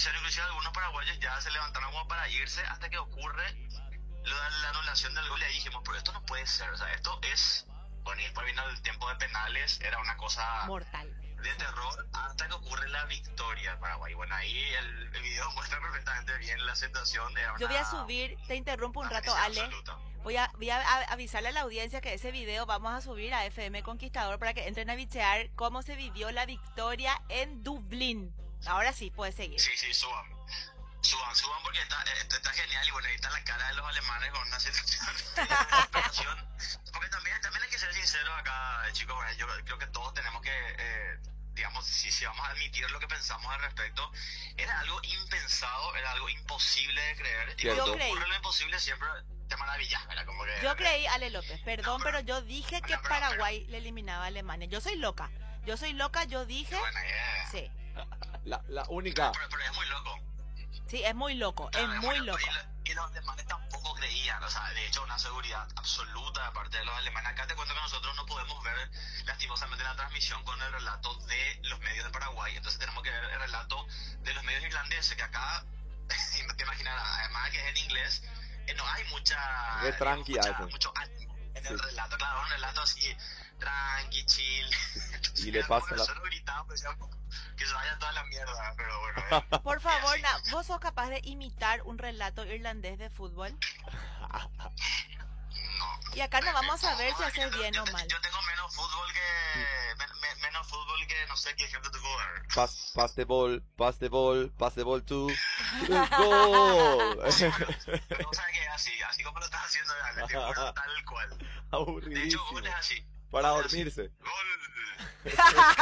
serio, inclusive algunos paraguayos ya se levantaron como para irse hasta que ocurre la anulación del gol y ahí dijimos, pero esto no puede ser, o sea, esto es, bueno, y después vino el tiempo de penales, era una cosa Mortal. de terror hasta que ocurre la victoria del Paraguay. Bueno, ahí el video muestra perfectamente bien la situación. Era Yo voy a una, subir, te interrumpo un una rato, felicidad Ale. absoluta. Voy a avisarle a la audiencia que ese video vamos a subir a FM Conquistador para que entren a bichear cómo se vivió la victoria en Dublín. Ahora sí, puedes seguir. Sí, sí, suban. Suban porque está genial y bueno, ahí está la cara de los alemanes con una situación de desesperación. Porque también hay que ser sinceros acá, chicos. Bueno, yo creo que todos tenemos que, digamos, si vamos a admitir lo que pensamos al respecto, era algo impensado, era algo imposible de creer. Y Cierto. cuando Yo creí. ocurre lo imposible siempre te maravillas, ¿verdad? Como que, Yo creí, Ale López, perdón, No, pero yo dije que pero- Paraguay le eliminaba a Alemania. Yo soy loca, yo dije... Bueno, Sí, La única. pero es muy loco. sí, es muy loco, es Claro, muy loco. Y los alemanes tampoco creían, o sea, de hecho, una seguridad absoluta de parte de los alemanes. Acá te cuento que nosotros no podemos ver lastimosamente la transmisión con el relato de los medios de Paraguay, entonces tenemos que ver el relato de los medios irlandeses, que acá, te imaginarás, además que es en inglés, no hay mucha, Es tranqui digamos, hace. mucho ánimo en el Sí. relato, claro, un relato así, tranqui, chill. Entonces, Y le era pasa como que la- nosotros gritábamos, decíamos, que se vaya toda la mierda, pero bueno, Por favor, sí. ¿vos sos capaz de imitar un relato irlandés de fútbol? No. Y acá no vamos a ver si No, haces yo- bien yo o te- mal. Yo tengo menos fútbol que. Menos fútbol que no sé qué ejemplo te puedo dar. Pass the ball, pass the ball, pass the ball to the goal. Pero, o sea que es así como lo estás haciendo, dale, te juro, tal cual. De hecho, Aburridísimo. gol es así. Para Gol es así. dormirse. Gol.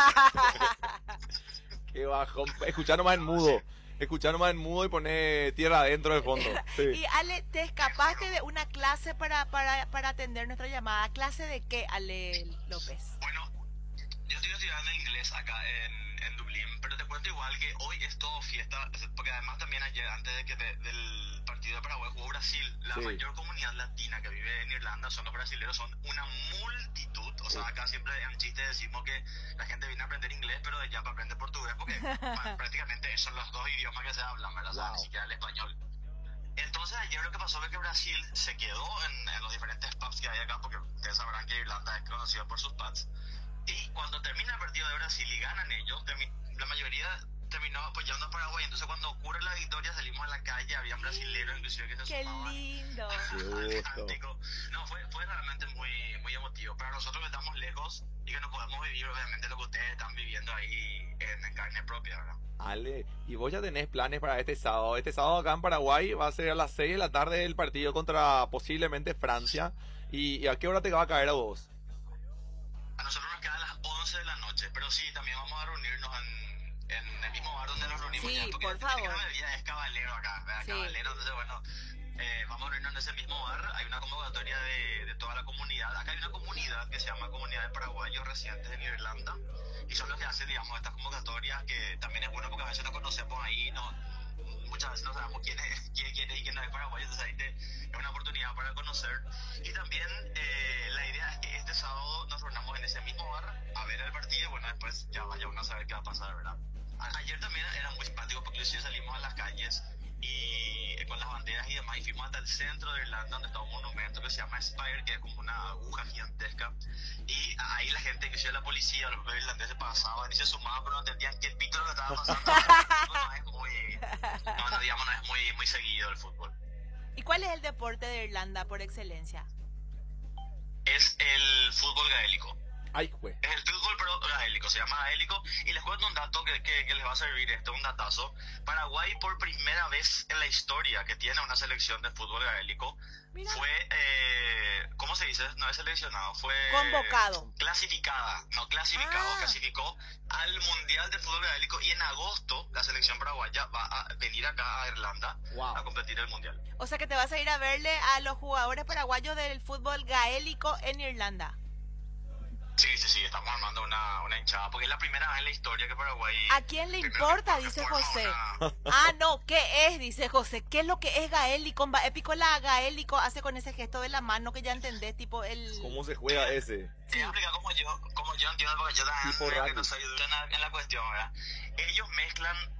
Qué bajón. Escuchá nomás en mudo. Escuchá nomás en mudo y poné tierra adentro del fondo. Sí. Y Ale, ¿te escapaste de una clase para atender nuestra llamada? ¿Clase de qué, Ale López? Bueno, yo estoy estudiando inglés acá en Dublín, pero te cuento igual que hoy es todo fiesta, porque además también ayer, antes de que del partido de Paraguay jugó Brasil, la Sí. mayor comunidad latina que vive en Irlanda son los brasileños, son una multitud, o sea, acá siempre en chiste decimos que la gente viene a aprender inglés, pero de ya para aprender portugués, porque prácticamente son los dos idiomas que se hablan, ¿verdad? O sea, Wow. ni siquiera el español. Entonces ayer lo que pasó fue que Brasil se quedó en los diferentes pubs que hay acá, porque ustedes sabrán que Irlanda es conocida por sus pubs. Y cuando termina el partido de Brasil y ganan ellos, la mayoría terminó apoyando a Paraguay. Entonces cuando ocurre la victoria salimos a la calle, habían brasileños inclusive que se ¡Qué sumaban lindo! al gusto. cántico. No, fue realmente muy emotivo. Para nosotros que estamos lejos y que no podemos vivir obviamente lo que ustedes están viviendo ahí en carne propia, ¿verdad? Ale, y vos ya tenés planes para este sábado. Este sábado acá en Paraguay va a ser a las 6 de la tarde el partido contra posiblemente Francia. ¿Y a qué hora te va a caer a vos? A nosotros nos quedan las 11 de la noche, pero sí, también vamos a reunirnos en el mismo bar donde nos reunimos Sí, ya, porque por viste que favor. la bebida es caballero acá, ¿verdad? Sí. Caballero, entonces bueno, vamos a reunirnos en ese mismo bar, hay una convocatoria de toda la comunidad, acá hay una comunidad que se llama Comunidad de Paraguayos Residentes en Irlanda, y son los que hacen, digamos, estas convocatorias, que también es bueno porque a veces nos conocemos ahí, muchas veces no sabemos quién es y quién no es paraguayo, entonces ahí es una oportunidad para conocer. Y también la idea es que este sábado nos reunamos en ese mismo bar a ver el partido y bueno, después ya vaya uno a saber qué va a pasar, ¿verdad? Ayer también era muy simpático porque inclusive salimos a las calles y con las banderas y demás y fuimos hasta el centro de Irlanda donde está un monumento que se llama Spire, que es como una aguja gigantesca, y ahí la gente, inclusive la policía, los propios irlandeses pasaban y se sumaban pero no entendían qué pito lo que estaba pasando. No es muy, digamos, no es muy seguido el fútbol. ¿Y cuál es el deporte de Irlanda por excelencia? Es el fútbol gaélico. Ay, jue. Es el fútbol pero gaélico, se llama gaélico. Y les cuento un dato que les va a servir esto, un datazo. Paraguay por primera vez en la historia que tiene una selección de fútbol gaélico Mira. fue, ¿cómo se dice? No es seleccionado, fue Convocado. clasificada, no clasificado, Ah. clasificó al Mundial de Fútbol Gaélico y en agosto la selección paraguaya va a venir acá a Irlanda Wow. a competir el Mundial. O sea que te vas a ir a verle a los jugadores paraguayos del fútbol gaélico en Irlanda. Sí, estamos armando una hinchada, porque es la primera vez en la historia que Paraguay... ¿A quién le primero importa? que Dice forma José. una- Ah, no, ¿qué es? Dice José. ¿Qué es lo que es gaélico? Épico la gaélico hace con ese gesto de la mano que ya entendés, tipo el... ¿Cómo se juega ese? Te voy a explicar como yo entiendo, porque yo Tipo también rugby. que no soy duro en la cuestión, ¿verdad? Ellos mezclan